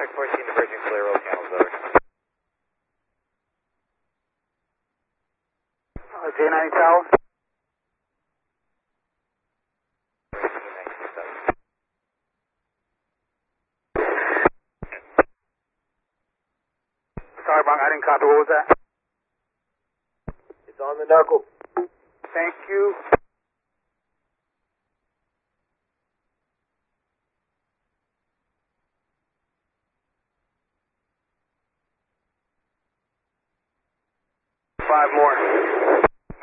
Contact 14 diverging clear, roll channels, over. J90 Tower. Sorry, Bronc, I didn't copy. What was that? It's on the knuckle. Thank you. Five more.